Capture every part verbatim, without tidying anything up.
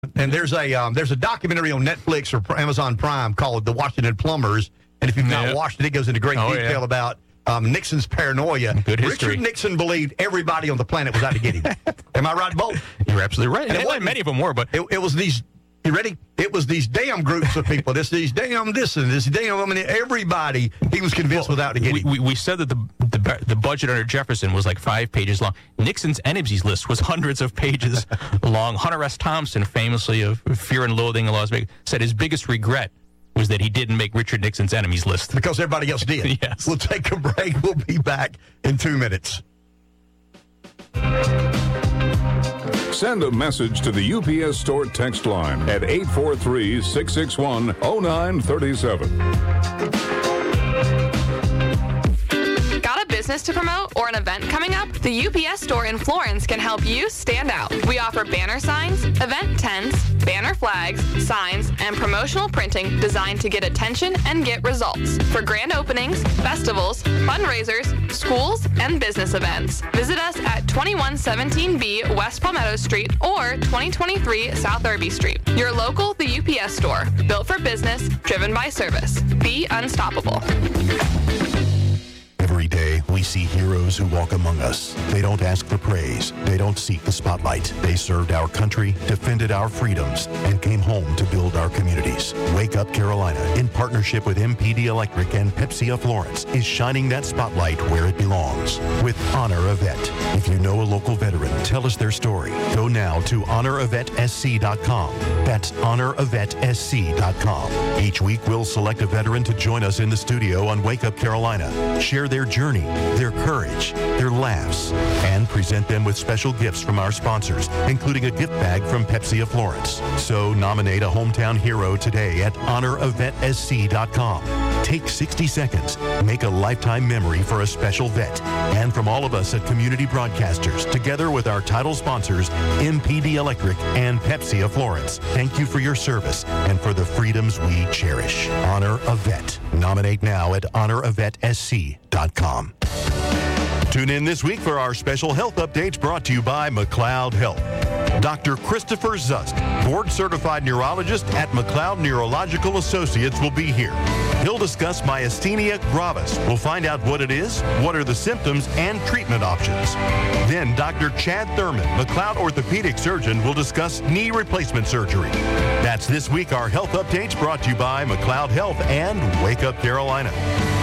And there's a um, there's a documentary on Netflix or Amazon Prime called The Washington Plumbers. And if you've not Yeah. watched it, it goes into great Oh, detail yeah. about um, Nixon's paranoia. Good history. Richard Nixon believed everybody on the planet was out to get him. Am I right, Bo? You're absolutely right. And And it wasn't- many of them were, but It, it was these. You ready? It was these damn groups of people. This these damn this and this damn. I mean, everybody he was convinced was out to get we, him. we, we said that the, the the budget under Jefferson was like five pages long. Nixon's enemies list was hundreds of pages long. Hunter S. Thompson, famously of Fear and Loathing in Las Vegas, said his biggest regret was that he didn't make Richard Nixon's enemies list. Because everybody else did. Yes. We'll take a break. We'll be back in two minutes. Send a message to the U P S Store text line at eight four three, six six one, zero nine three seven. Got a business to promote or an event coming up? The U P S Store in Florence can help you stand out. We offer banner signs, event tents, banner flags, signs, and promotional printing designed to get attention and get results for grand openings, festivals, fundraisers, schools, and business events. Visit us at twenty-one seventeen B West Palmetto Street or twenty twenty-three South Irby Street. Your local, the U P S Store. Built for business, driven by service. Be unstoppable. Every day, we see heroes who walk among us. They don't ask for praise. They don't seek the spotlight. They served our country, defended our freedoms, and came home to build our communities. Wake Up Carolina, in partnership with M P D Electric and Pepsi of Florence, is shining that spotlight where it belongs with Honor a Vet. If you know a local veteran, tell us their story. Go now to honor a vet s c dot com. That's honor a vet s c dot com. Each week, we'll select a veteran to join us in the studio on Wake Up Carolina. Share their journey, their courage, their laughs, and present them with special gifts from our sponsors, including a gift bag from Pepsi of Florence. So nominate a hometown hero today at honor a vet s c dot com. Take sixty seconds, make a lifetime memory for a special vet. And from all of us at Community Broadcasters, together with our title sponsors, M P D Electric and Pepsi of Florence, thank you for your service and for the freedoms we cherish. Honor a Vet. Nominate now at honor a vet s c dot com. Tune in this week for our special health updates brought to you by McLeod Health. Doctor Christopher Zusk, board-certified neurologist at McLeod Neurological Associates, will be here. He'll discuss myasthenia gravis. We'll find out what it is, what are the symptoms, and treatment options. Then Doctor Chad Thurman, McLeod orthopedic surgeon, will discuss knee replacement surgery. That's this week our health updates brought to you by McLeod Health and Wake Up Carolina.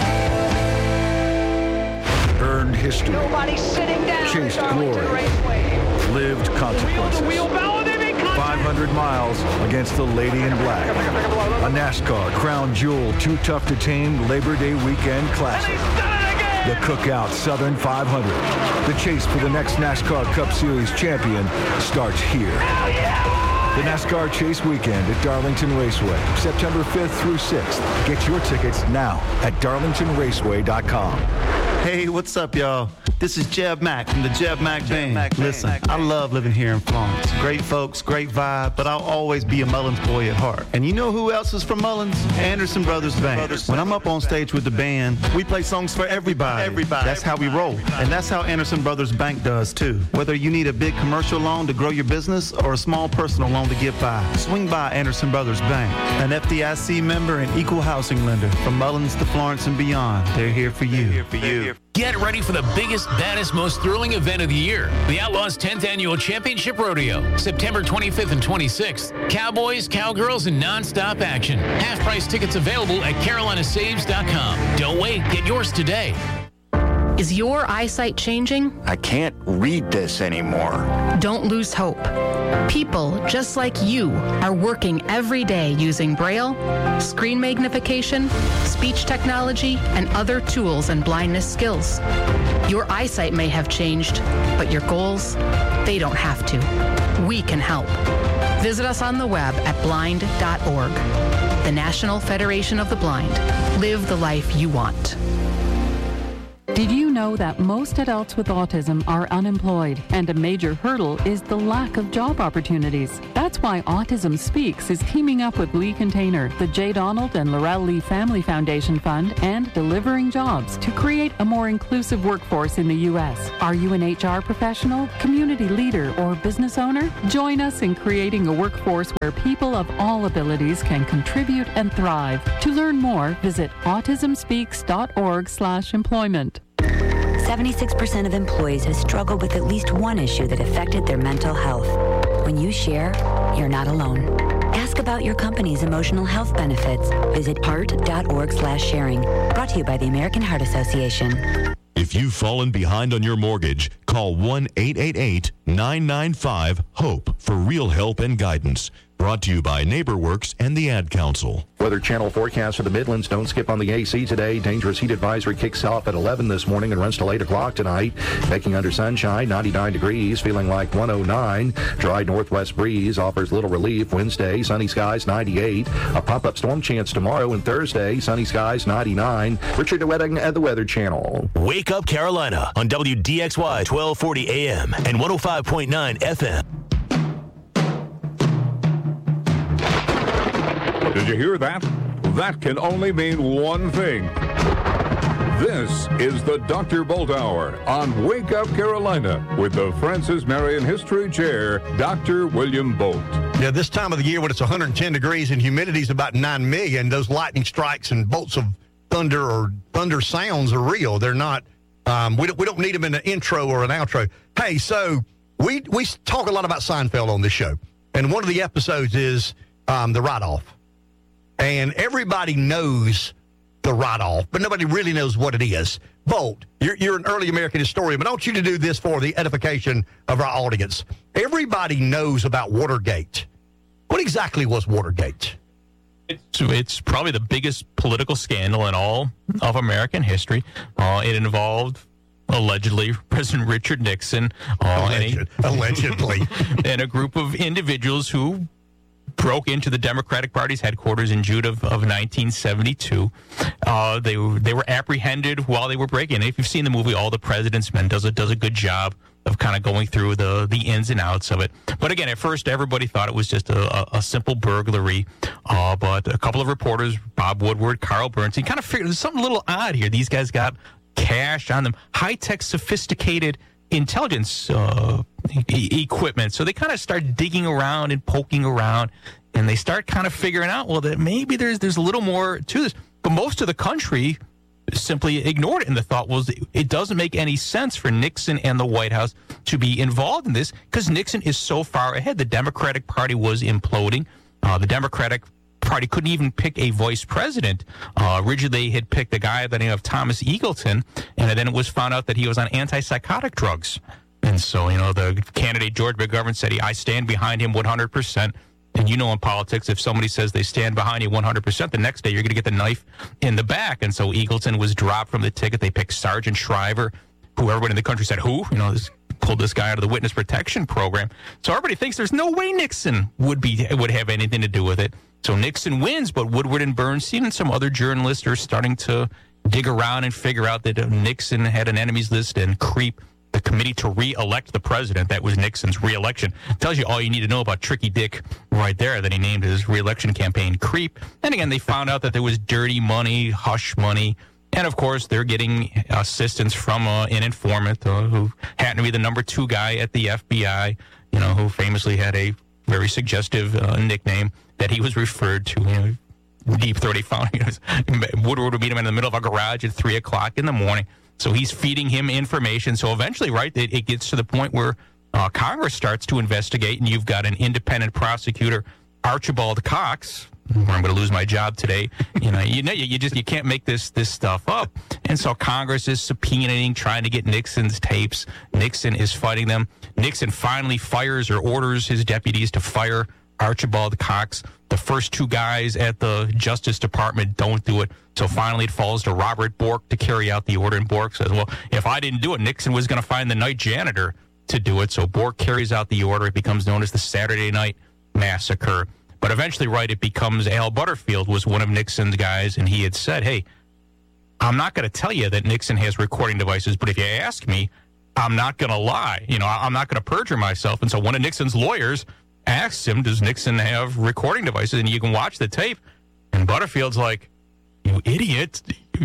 Earned history, Nobody's sitting down. chased Darlington glory, Raceway. lived consequences. five hundred miles against the Lady in Black. A NASCAR Crown Jewel Too Tough to Tame Labor Day Weekend Classic. The Cookout Southern five hundred. The chase for the next NASCAR Cup Series champion starts here. The NASCAR Chase Weekend at Darlington Raceway, September fifth through sixth. Get your tickets now at darlington raceway dot com. Hey, what's up, y'all? This is Jeb Mack from the Jeb Mack Band. Mack Band. Listen, I love living here in Florence. Great folks, great vibe, but I'll always be a Mullins boy at heart. And you know who else is from Mullins? Anderson Brothers Band. When I'm up on stage with the band, we play songs for everybody. Everybody. That's how we roll. And that's how Anderson Brothers Bank does, too. Whether you need a big commercial loan to grow your business or a small personal loan to get by, swing by Anderson Brothers Bank. An F D I C member and equal housing lender. From Mullins to Florence and beyond, they're here for you. Here for you. Get ready for the biggest, baddest, most thrilling event of the year. The Outlaws tenth Annual Championship Rodeo. September twenty-fifth and twenty-sixth. Cowboys, cowgirls, and non-stop action. Half-price tickets available at carolina saves dot com. Don't wait. Get yours today. Is your eyesight changing? I can't read this anymore. Don't lose hope. People just like you are working every day using Braille, screen magnification, speech technology, and other tools and blindness skills. Your eyesight may have changed, but your goals, they don't have to. We can help. Visit us on the web at blind dot org. The National Federation of the Blind. Live the life you want. Did you know that most adults with autism are unemployed, and a major hurdle is the lack of job opportunities? That's why Autism Speaks is teaming up with Lee Container, the J. Donald and Laurel Lee Family Foundation Fund, and Delivering Jobs to create a more inclusive workforce in the U S. Are you an H R professional, community leader, or business owner? Join us in creating a workforce where people of all abilities can contribute and thrive. To learn more, visit autism speaks dot org slash employment. seventy-six percent of employees have struggled with at least one issue that affected their mental health. When you share, you're not alone. Ask about your company's emotional health benefits. Visit heart dot org slash sharing. Brought to you by the American Heart Association. If you've fallen behind on your mortgage, call one eight eight eight, nine nine five, HOPE for real help and guidance. Brought to you by NeighborWorks and the Ad Council. Weather Channel forecast for the Midlands. Don't skip on the A C today. Dangerous heat advisory kicks off at eleven this morning and runs till eight o'clock tonight. Making under sunshine, ninety-nine degrees, feeling like one oh nine. Dry northwest breeze offers little relief. Wednesday, sunny skies, ninety-eight. A pop-up storm chance tomorrow, and Thursday, sunny skies, ninety-nine. Richard DeWetting at the Weather Channel. Wake Up Carolina on W D X Y twelve forty A M and one oh five point nine F M. Did you hear that? That can only mean one thing. This is the Doctor Bolt Hour on Wake Up Carolina with the Francis Marion History Chair, Doctor William Bolt. Yeah, this time of the year when it's one hundred ten degrees and humidity is about nine million, those lightning strikes and bolts of thunder or thunder sounds are real. They're not, um, we, don't, we don't need them in an intro or an outro. Hey, so we, we talk a lot about Seinfeld on this show, and one of the episodes is um, the write-off. And everybody knows the write-off, but nobody really knows what it is. Bolt, you're, you're an early American historian, but I want you to do this for the edification of our audience. Everybody knows about Watergate. What exactly was Watergate? It's, it's probably the biggest political scandal in all of American history. Uh, it involved, allegedly, President Richard Nixon. Uh, Alleged, and a, allegedly. And a group of individuals who broke into the Democratic Party's headquarters in June of, of nineteen seventy-two. Uh, they were they were apprehended while they were breaking in. If you've seen the movie All the President's Men, does a does a good job of kind of going through the the ins and outs of it. But again, at first everybody thought it was just a, a, a simple burglary. Uh, but a couple of reporters, Bob Woodward, Carl Bernstein, kind of figured there's something a little odd here. These guys got cash on them, high tech, sophisticated intelligence uh, e- equipment. So they kind of start digging around and poking around, and they start kind of figuring out, well, that maybe there's there's a little more to this. But most of the country simply ignored it, and the thought was it doesn't make any sense for Nixon and the White House to be involved in this because Nixon is so far ahead. The Democratic Party was imploding. Uh, the Democratic Party couldn't even pick a vice president. Uh, originally, they had picked a guy by the name of Thomas Eagleton, and then it was found out that he was on antipsychotic drugs. And so, you know, the candidate, George McGovern, said, he, I stand behind him one hundred percent. And you know, in politics, if somebody says they stand behind you one hundred percent, the next day you're going to get the knife in the back. And so Eagleton was dropped from the ticket. They picked Sergeant Shriver, who everybody in the country said, who? You know, this pulled this guy out of the witness protection program. So everybody thinks there's no way Nixon would be would have anything to do with it. So Nixon wins, but Woodward and Bernstein and some other journalists are starting to dig around and figure out that Nixon had an enemies list and creep the committee to re-elect the president. That was Nixon's re-election. Tells you all you need to know about Tricky Dick right there, that he named his re-election campaign Creep. And again, they found out that there was dirty money, hush money. And, of course, they're getting assistance from uh, an informant uh, who happened to be the number two guy at the F B I, you know, who famously had a very suggestive uh, nickname that he was referred to, you know, Deep Throat. He found, you know, Woodward would meet him in the middle of a garage at three o'clock in the morning. So he's feeding him information. So eventually, right, it, it gets to the point where uh, Congress starts to investigate, and you've got an independent prosecutor, Archibald Cox, where I'm going to lose my job today. You know, you know, you, you just you can't make this this stuff up. And so Congress is subpoenaing, trying to get Nixon's tapes. Nixon is fighting them. Nixon finally fires or orders his deputies to fire Archibald Cox. The first two guys at the Justice Department don't do it. So finally it falls to Robert Bork to carry out the order. And Bork says, well, if I didn't do it, Nixon was going to find the night janitor to do it. So Bork carries out the order. It becomes known as the Saturday Night Massacre. But eventually, right, it becomes Al Butterfield was one of Nixon's guys, and he had said, hey, I'm not going to tell you that Nixon has recording devices, but if you ask me, I'm not going to lie. You know, I'm not going to perjure myself. And so one of Nixon's lawyers asked him, does Nixon have recording devices? And you can watch the tape. And Butterfield's like, you idiot.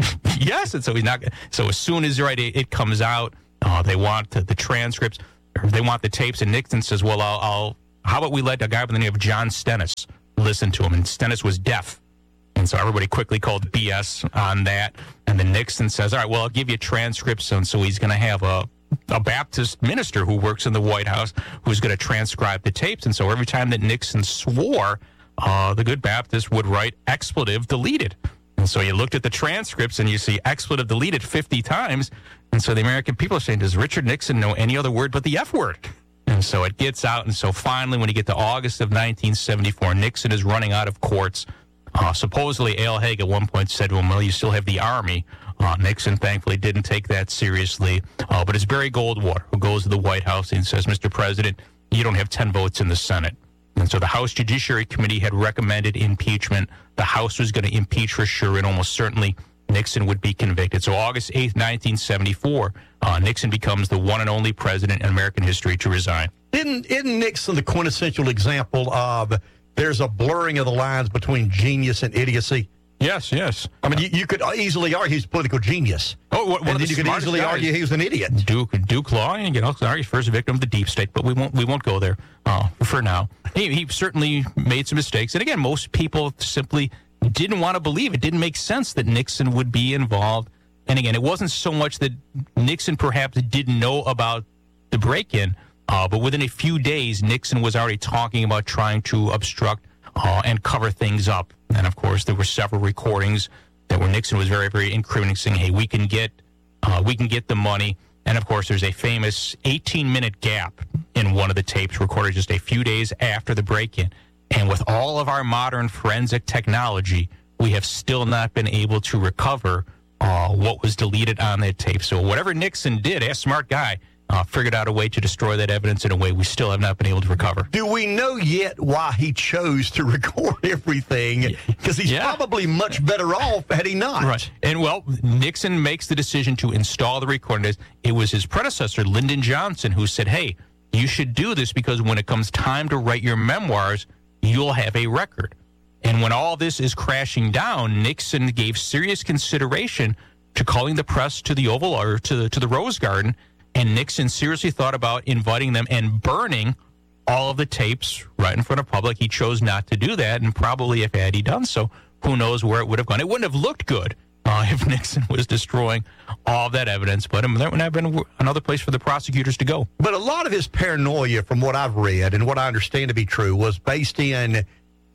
Yes. And so he's not. So as soon as right, it, it comes out, uh, they want the, the transcripts, or they want the tapes. And Nixon says, well, I'll, I'll how about we let a guy by the name of John Stennis listen to him? And Stennis was deaf. And so everybody quickly called B S on that. And then Nixon says, all right, well, I'll give you transcripts. And so he's going to have a, a Baptist minister who works in the White House who's going to transcribe the tapes. And so every time that Nixon swore, uh, the good Baptist would write expletive deleted. And so you looked at the transcripts and you see expletive deleted fifty times. And so the American people are saying, does Richard Nixon know any other word but the F word? And so it gets out. And so finally, when you get to August of nineteen seventy-four, Nixon is running out of courts. Uh, supposedly, Al Haig at one point said to him, well, you still have the Army. Uh, Nixon, thankfully, didn't take that seriously. Uh, but it's Barry Goldwater who goes to the White House and says, Mister President, you don't have ten votes in the Senate. And so the House Judiciary Committee had recommended impeachment. The House was going to impeach for sure, and almost certainly Nixon would be convicted. So August eighth, nineteen seventy-four, uh, Nixon becomes the one and only president in American history to resign. Isn't, isn't Nixon the quintessential example of there's a blurring of the lines between genius and idiocy? Yes, yes. I mean, you, you could easily argue he's a political genius. Oh, one and of then the you could easily guys, argue he was an idiot. Duke Duke Law, you know, sorry, first victim of the deep state, but we won't we won't go there uh, for now. He, he certainly made some mistakes, and again, most people simply didn't want to believe it. Didn't make sense that Nixon would be involved. And again, it wasn't so much that Nixon perhaps didn't know about the break-in, uh, but within a few days, Nixon was already talking about trying to obstruct uh, and cover things up. And of course, there were several recordings that where Nixon was very, very incriminating, saying, "Hey, we can get, uh, we can get the money." And of course, there's a famous eighteen-minute gap in one of the tapes recorded just a few days after the break-in. And with all of our modern forensic technology, we have still not been able to recover uh, what was deleted on that tape. So whatever Nixon did, as a smart guy, uh, figured out a way to destroy that evidence in a way we still have not been able to recover. Do we know yet why he chose to record everything? Because he's Yeah. probably much better off had he not. Right. And, well, Nixon makes the decision to install the recording. It was his predecessor, Lyndon Johnson, who said, hey, you should do this because when it comes time to write your memoirs, you'll have a record. And when all this is crashing down, Nixon gave serious consideration to calling the press to the Oval or to the, to the Rose Garden, and Nixon seriously thought about inviting them and burning all of the tapes right in front of public. He chose not to do that, and probably if had he done so, who knows where it would have gone. It wouldn't have looked good uh, if Nixon was destroying all of that evidence, but um, there would have been another place for the prosecutors to go. But a lot of his paranoia, from what I've read and what I understand to be true, was based in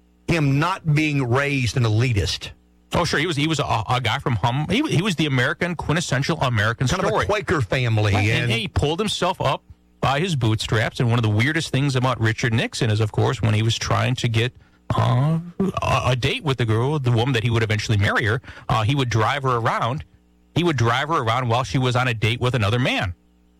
him not being raised an elitist. Oh, sure. He was he was a, a guy from Hum. He, he was the American, quintessential American kind story. Kind of a Quaker family. Right. And, and he pulled himself up by his bootstraps. And one of the weirdest things about Richard Nixon is, of course, when he was trying to get uh, a, a date with the girl, the woman that he would eventually marry her, uh, he would drive her around. He would drive her around while she was on a date with another man.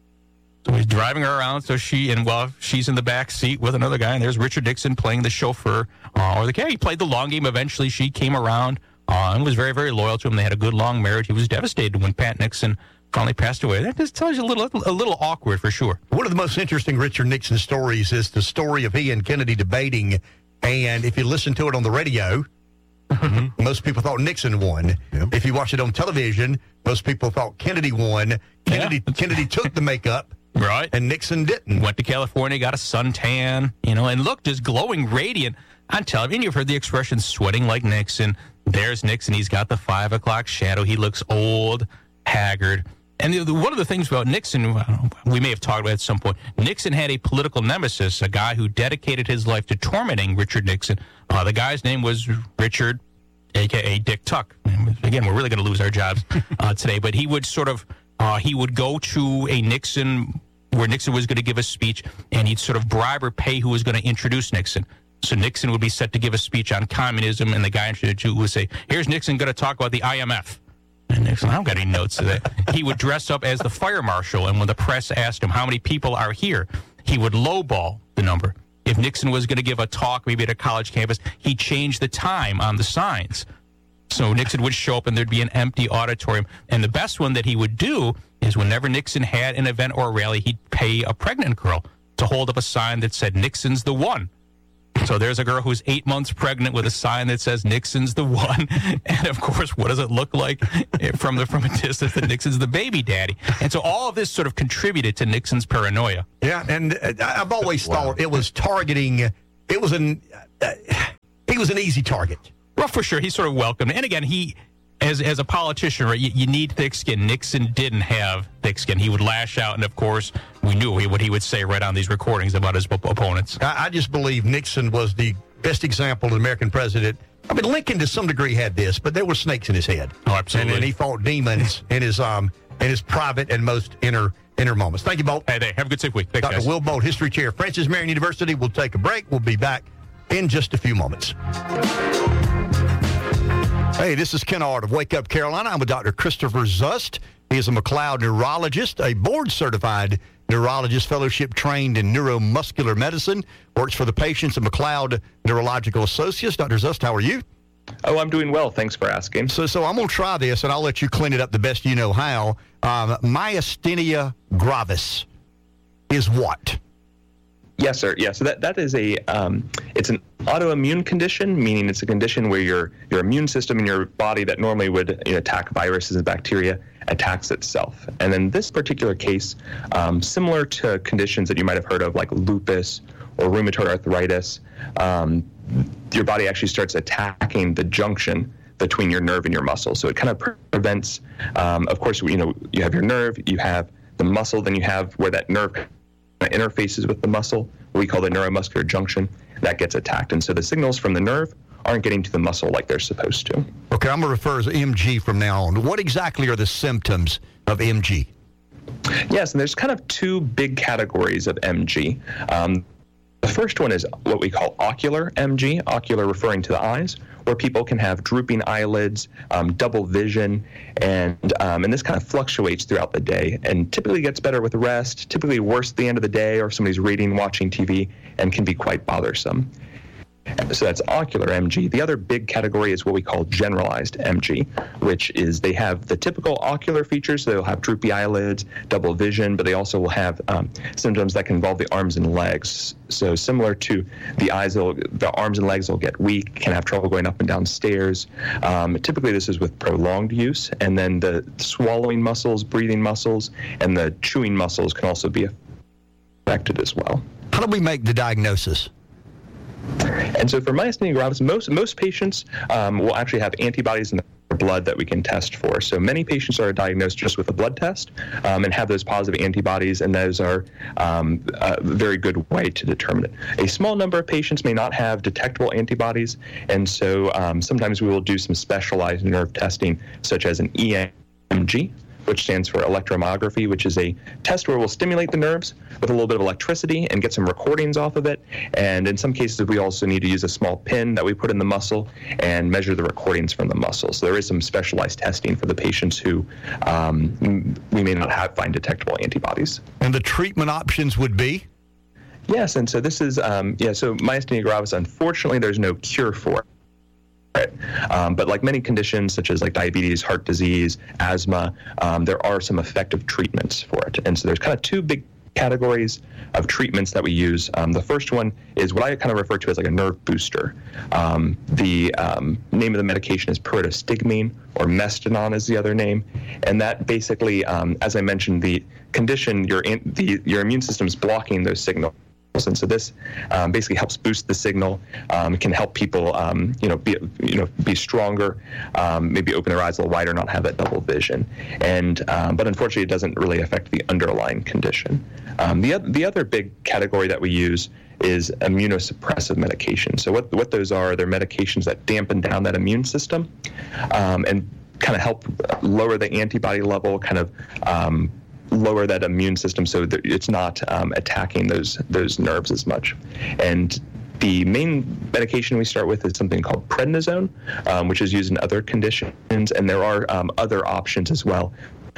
So he's driving her around, so she, and while she's in the back seat with another guy, and there's Richard Nixon playing the chauffeur uh, or the guy. He played the long game. Eventually, she came around uh, and was very, very loyal to him. They had a good long marriage. He was devastated when Pat Nixon finally passed away. That just tells you a little, a little awkward for sure. One of the most interesting Richard Nixon stories is the story of he and Kennedy debating. And if you listen to it on the radio, mm-hmm. most people thought Nixon won. Yep. If you watch it on television, most people thought Kennedy won. Kennedy, yeah. Kennedy took the makeup. Right. And Nixon didn't. Went to California, got a suntan, you know, and looked just glowing, radiant on television. You've heard the expression sweating like Nixon. There's Nixon. He's got the five o'clock shadow. He looks old, haggard. And the, the, one of the things about Nixon, we may have talked about at some point, Nixon had a political nemesis, a guy who dedicated his life to tormenting Richard Nixon. Uh, the guy's name was Richard, a k a. Dick Tuck. Again, we're really going to lose our jobs uh, today. But he would sort of, uh, he would go to a Nixon, where Nixon was going to give a speech, and he'd sort of bribe or pay who was going to introduce Nixon. So Nixon would be set to give a speech on communism, and the guy introduced would say, here's Nixon going to talk about the I M F. And Nixon, I don't got any notes of that. He would dress up as the fire marshal, and when the press asked him how many people are here, he would lowball the number. If Nixon was going to give a talk, maybe at a college campus, he changed the time on the signs. So Nixon would show up and there'd be an empty auditorium. And the best one that he would do is whenever Nixon had an event or a rally, he'd pay a pregnant girl to hold up a sign that said, Nixon's the one. So there's a girl who's eight months pregnant with a sign that says Nixon's the one. And, of course, what does it look like from the from a distance that Nixon's the baby daddy? And so all of this sort of contributed to Nixon's paranoia. Yeah, and I've always wow. thought it was targeting, it was an, uh, he was an easy target. Well, for sure. He's sort of welcomed. And, again, he... As as a politician, right, you, you need thick skin. Nixon didn't have thick skin. He would lash out, and, of course, we knew he, what he would say right on these recordings about his op- opponents. I, I just believe Nixon was the best example of an American president. I mean, Lincoln, to some degree, had this, but there were snakes in his head. Oh, absolutely. And, and he fought demons in his um in his private and most inner inner moments. Thank you, Bolt. Hey, there. Have a good safe week. Thanks, Doctor guys. Will Bolt, History Chair, Francis Marion University. We'll take a break. We'll be back in just a few moments. Hey, this is Ken Ard of Wake Up Carolina. I'm with Doctor Christopher Zust. He is a McLeod neurologist, a board-certified neurologist, fellowship-trained in neuromuscular medicine, works for the patients of McLeod Neurological Associates. Doctor Zust, how are you? Oh, I'm doing well. Thanks for asking. So so I'm going to try this, and I'll let you clean it up the best you know how. Um, myasthenia gravis is what? Yes, sir. Yeah, so that, that is a, um, it's an autoimmune condition, meaning it's a condition where your your immune system in your body that normally would you know, attack viruses and bacteria attacks itself. And in this particular case, um, similar to conditions that you might have heard of like lupus or rheumatoid arthritis, um, your body actually starts attacking the junction between your nerve and your muscle. So it kind of pre- prevents, um, of course, you know, you have your nerve, you have the muscle, then you have where that nerve interfaces with the muscle, what we call the neuromuscular junction, that gets attacked. And so the signals from the nerve aren't getting to the muscle like they're supposed to. Okay, I'm going to refer to M G from now on. What exactly are the symptoms of M G? Yes, and there's kind of two big categories of M G. Um, the first one is what we call ocular M G, ocular referring to the eyes, where people can have drooping eyelids, um, double vision, and um, and this kind of fluctuates throughout the day and typically gets better with rest, typically worse at the end of the day or if somebody's reading, watching T V, and can be quite bothersome. So that's ocular M G. The other big category is what we call generalized M G, which is they have the typical ocular features. So they'll have droopy eyelids, double vision, but they also will have um, symptoms that can involve the arms and legs. So similar to the eyes, the arms and legs will get weak, can have trouble going up and down stairs. Um, typically, this is with prolonged use. And then the swallowing muscles, breathing muscles, and the chewing muscles can also be affected as well. How do we make the diagnosis? And so for myasthenia gravis, most most patients um, will actually have antibodies in their blood that we can test for. So many patients are diagnosed just with a blood test um, and have those positive antibodies, and those are um, a very good way to determine it. A small number of patients may not have detectable antibodies, and so um, sometimes we will do some specialized nerve testing, such as an E M G, which stands for electromyography, which is a test where we'll stimulate the nerves with a little bit of electricity and get some recordings off of it. And in some cases, we also need to use a small pin that we put in the muscle and measure the recordings from the muscle. So there is some specialized testing for the patients who um, we may not have find detectable antibodies. And the treatment options would be? Yes, and so this is, um, yeah, so myasthenia gravis, unfortunately, there's no cure for it. Right. Um, but like many conditions, such as like diabetes, heart disease, asthma, um, there are some effective treatments for it. And so there's kind of two big categories of treatments that we use. Um, the first one is what I kind of refer to as like a nerve booster. Um, the um, name of the medication is pyridostigmine, or Mestinon is the other name. And that basically, um, as I mentioned, the condition, your, in, the, your immune system is blocking those signals. And so this um, basically helps boost the signal, um, can help people, um, you know, be, you know, be stronger, um, maybe open their eyes a little wider, not have that double vision. And um, but unfortunately, it doesn't really affect the underlying condition. Um, the the other big category that we use is immunosuppressive medications. So what what those are, they're medications that dampen down that immune system um, and kind of help lower the antibody level, kind of um, lower that immune system so that it's not um, attacking those those nerves as much. And the main medication we start with is something called prednisone, um, which is used in other conditions, and there are um, other options as well.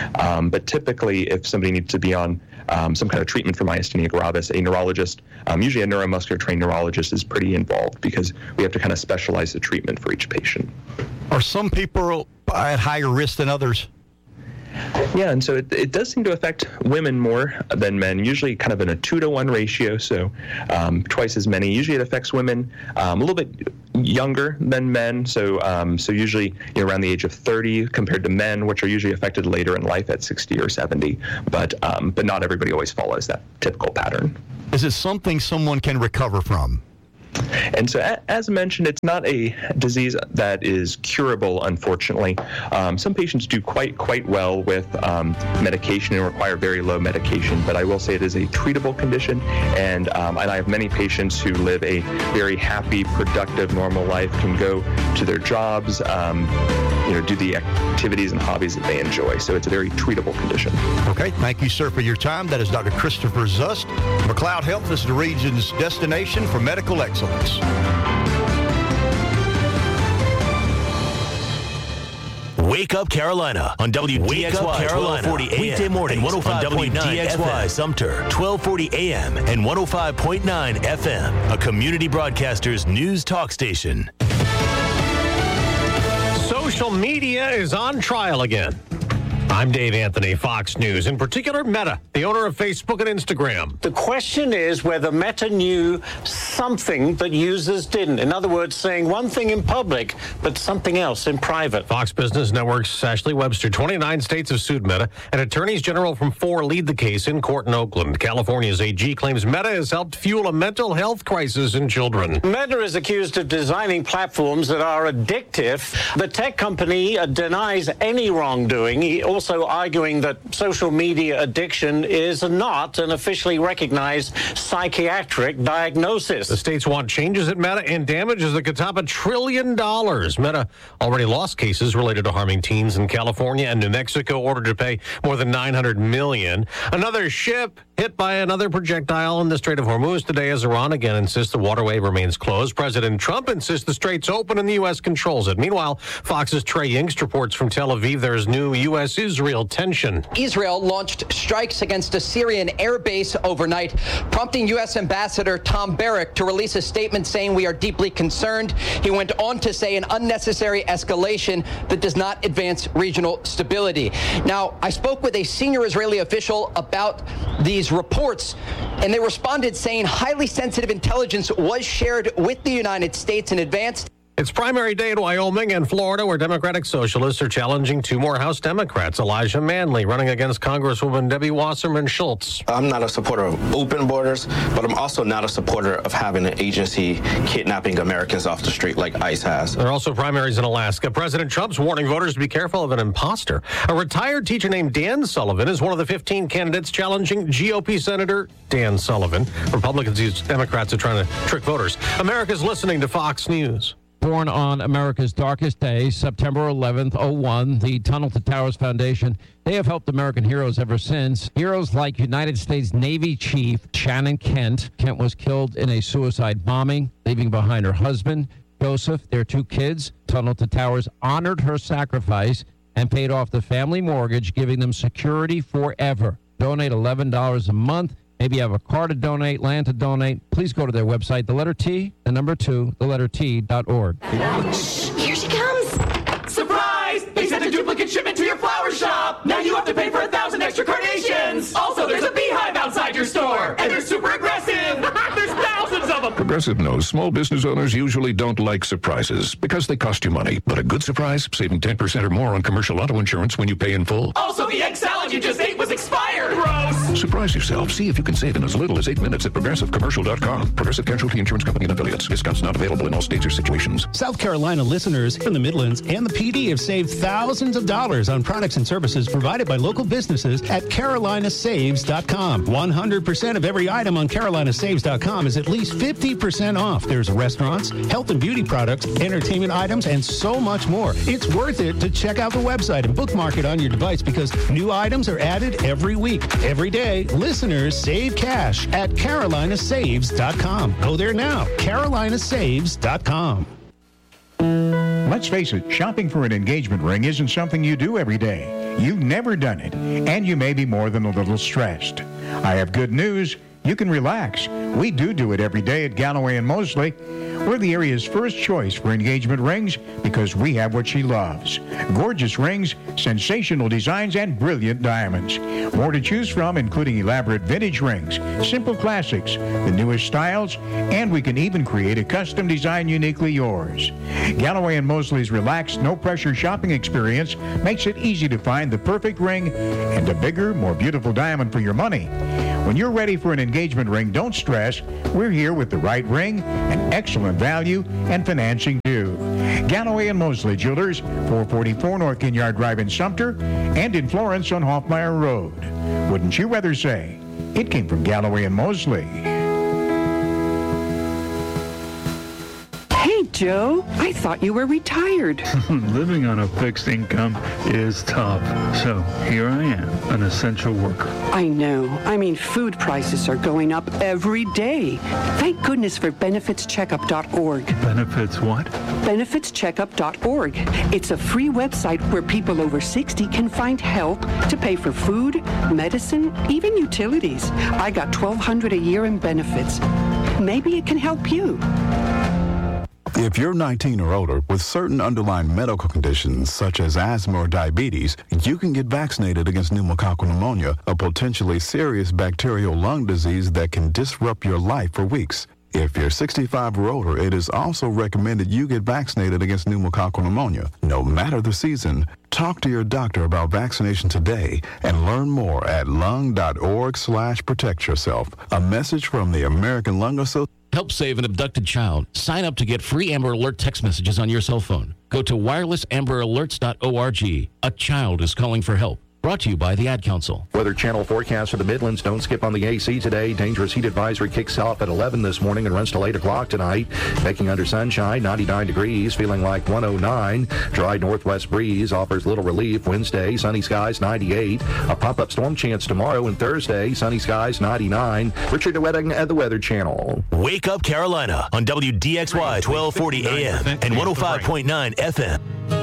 Um, but typically, if somebody needs to be on um, some kind of treatment for myasthenia gravis, a neurologist, um, usually a neuromuscular trained neurologist, is pretty involved because we have to kind of specialize the treatment for each patient. Are some people at higher risk than others? Yeah, and so it, it does seem to affect women more than men, usually kind of in a two to one ratio, so um, twice as many. Usually it affects women um, a little bit younger than men, so um, so usually you know, around the age of thirty compared to men, which are usually affected later in life at sixty or seventy, but um, but not everybody always follows that typical pattern. Is it something someone can recover from? And so, as mentioned, it's not a disease that is curable, unfortunately. Um, some patients do quite, quite well with um, medication and require very low medication, but I will say it is a treatable condition, and, um, and I have many patients who live a very happy, productive, normal life, can go to their jobs, um, you know, do the activities and hobbies that they enjoy. So it's a very treatable condition. Okay, thank you, sir, for your time. That is Doctor Christopher Zust. McLeod Health is the region's destination for medical excellence. Wake Up Carolina on W D X Y twelve forty A M weekday morning one oh five point nine W D X Y Sumter twelve forty A M and one oh five point nine F M, a community broadcaster's news talk station. Social media is on trial again. I'm Dave Anthony, Fox News. In particular, Meta, the owner of Facebook and Instagram. The question is whether Meta knew something that users didn't. In other words, saying one thing in public, but something else in private. Fox Business Network's Ashley Webster. twenty-nine states have sued Meta, and attorneys general from four lead the case in court in Oakland. California's A G claims Meta has helped fuel a mental health crisis in children. Meta is accused of designing platforms that are addictive. The tech company uh, denies any wrongdoing. He also Also arguing that social media addiction is not an officially recognized psychiatric diagnosis. The states want changes at Meta and damages that could top a trillion dollars. Meta already lost cases related to harming teens in California and New Mexico, ordered to pay more than nine hundred million dollars. Another ship hit by another projectile in the Strait of Hormuz today as Iran again insists the waterway remains closed. President Trump insists the strait's open and the U S controls it. Meanwhile, Fox's Trey Yingst reports from Tel Aviv there's new U S Israel tension. Israel launched strikes against a Syrian air base overnight, prompting U S Ambassador Tom Barrack to release a statement saying we are deeply concerned. He went on to say an unnecessary escalation that does not advance regional stability. Now, I spoke with a senior Israeli official about these reports, and they responded saying highly sensitive intelligence was shared with the United States in advance. It's primary day in Wyoming and Florida, where Democratic Socialists are challenging two more House Democrats. Elijah Manley running against Congresswoman Debbie Wasserman Schultz. I'm not a supporter of open borders, but I'm also not a supporter of having an agency kidnapping Americans off the street like ICE has. There are also primaries in Alaska. President Trump's warning voters to be careful of an imposter. A retired teacher named Dan Sullivan is one of the fifteen candidates challenging G O P Senator Dan Sullivan. Republicans use Democrats are trying to trick voters. America's listening to Fox News. Born on America's darkest day, September eleventh, oh one, the Tunnel to Towers Foundation, they have helped American heroes ever since. Heroes like United States Navy Chief Shannon Kent. Kent was killed in a suicide bombing, leaving behind her husband, Joseph, their two kids. Tunnel to Towers honored her sacrifice and paid off the family mortgage, giving them security forever. Donate eleven dollars a month. Maybe you have a car to donate, land to donate. Please go to their website, the letter T, the number two, the letter T dot org. Here she comes. Surprise! They sent a duplicate shipment to your flower shop. Now you have to pay for a thousand extra carnations. Also, there's a beehive outside your store. And they're super aggressive. There's thousands of them. Progressive knows small business owners usually don't like surprises because they cost you money. But a good surprise, saving ten percent or more on commercial auto insurance when you pay in full. Also, the egg salad you just ate was expired. Gross. Surprise yourself. See if you can save in as little as eight minutes at progressive commercial dot com. Progressive Casualty Insurance Company and affiliates. Discounts not available in all states or situations. South Carolina listeners from the Midlands and the P D have saved thousands of dollars on products and services provided by local businesses at carolina saves dot com. one hundred percent of every item on carolina saves dot com is at least fifty percent off. There's restaurants, health and beauty products, entertainment items, and so much more. It's worth it to check out the website and bookmark it on your device because new items are added every week. Every day, listeners save cash at carolina saves dot com. Go there now, carolina saves dot com. Let's face it, shopping for an engagement ring isn't something you do every day. you've never done it, and you may be more than a little stressed. I have good news. You can relax. We do do it every day at Galloway and Mosley. We're the area's first choice for engagement rings because we have what she loves. Gorgeous rings, sensational designs, and brilliant diamonds. More to choose from, including elaborate vintage rings, simple classics, the newest styles, and we can even create a custom design uniquely yours. Galloway and Mosley's relaxed, no-pressure shopping experience makes it easy to find the perfect ring and a bigger, more beautiful diamond for your money. When you're ready for an engagement ring, don't stress. We're here with the right ring, an excellent value, and financing too. Galloway and Mosley Jewelers, four forty-four North Ginyard Drive in Sumter, and in Florence on Hoffmeyer Road. Wouldn't you rather say it came from Galloway and Mosley? Hey, Joe, I thought you were retired. Living on a fixed income is tough. So here I am, an essential worker. I know. I mean, food prices are going up every day. Thank goodness for benefits checkup dot org. Benefits what? benefits checkup dot org. It's a free website where people over sixty can find help to pay for food, medicine, even utilities. I got twelve hundred dollars a year in benefits. Maybe it can help you. If you're nineteen or older with certain underlying medical conditions such as asthma or diabetes, you can get vaccinated against pneumococcal pneumonia, a potentially serious bacterial lung disease that can disrupt your life for weeks. If you're sixty-five or older, it is also recommended you get vaccinated against pneumococcal pneumonia, no matter the season. Talk to your doctor about vaccination today and learn more at lung.org slash protect yourself. A message from the American Lung Association. Help save an abducted child. Sign up to get free Amber Alert text messages on your cell phone. Go to wireless amber alerts dot org. A child is calling for help. Brought to you by the Ad Council. Weather Channel forecast for the Midlands. Don't skip on the A C today. Dangerous heat advisory kicks off at eleven this morning and runs till eight o'clock tonight. Making under sunshine, ninety-nine degrees, feeling like one oh nine. Dry northwest breeze offers little relief. Wednesday, sunny skies, ninety-eight. A pop-up storm chance tomorrow and Thursday, sunny skies, ninety-nine. Richard DeWetting at the Weather Channel. Wake Up Carolina on W D X Y twelve forty A M and one oh five point nine F M.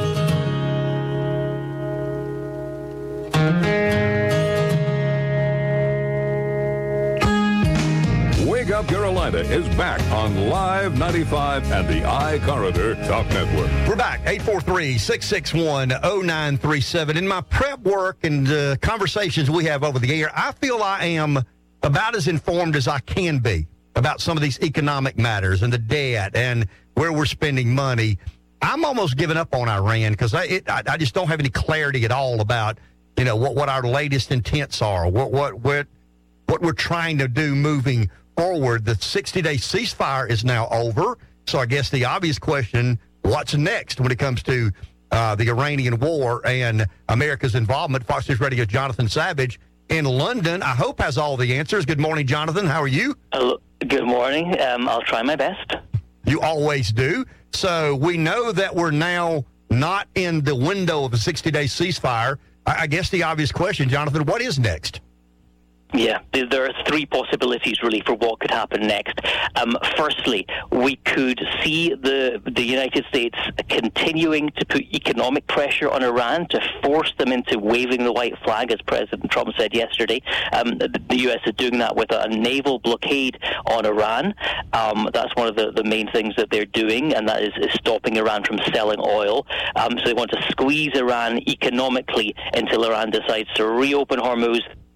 Wake Up Carolina is back on Live ninety-five and the iCorridor Talk Network. We're back, eight four three, six six one, oh nine three seven. In my prep work and uh, conversations we have over the air, I feel I am about as informed as I can be about some of these economic matters and the debt and where we're spending money. I'm almost giving up on Iran because I, it, I, I just don't have any clarity at all about, you know, what, what our latest intents are, what what what what we're trying to do moving forward. The sixty-day ceasefire is now over, so I guess the obvious question, what's next when it comes to uh, the Iranian war and America's involvement? Fox News Radio Jonathan Savage in London, I hope, has all the answers. Good morning, Jonathan. How are you? Hello. Good morning. Um, I'll try my best. You always do. So we know that we're now not in the window of a sixty-day ceasefire. I guess the obvious question, Jonathan, what is next? Yeah, there are three possibilities, really, for what could happen next. Um, firstly, we could see the the United States continuing to put economic pressure on Iran to force them into waving the white flag, as President Trump said yesterday. Um, the, the U S is doing that with a, a naval blockade on Iran. Um, that's one of the, the main things that they're doing, and that is, is stopping Iran from selling oil. Um, so they want to squeeze Iran economically until Iran decides to reopen Hormuz,